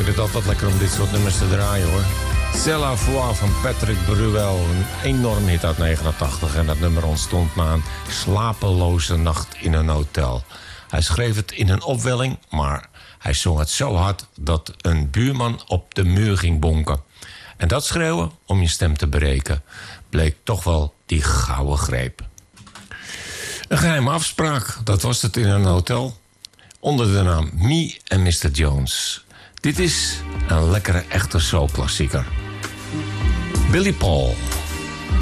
vind het altijd lekker om dit soort nummers te draaien, hoor. C'est la foi van Patrick Bruel. Een enorm hit uit 89. En dat nummer ontstond na een slapeloze nacht in een hotel. Hij schreef het in een opwelling, maar hij zong het zo hard dat een buurman op de muur ging bonken. En dat schreeuwen, om je stem te breken, bleek toch wel die gouden greep. Een geheime afspraak, dat was het in een hotel. Onder de naam Me and Mr. Jones. Dit is een lekkere echte soulklassieker. Billy Paul.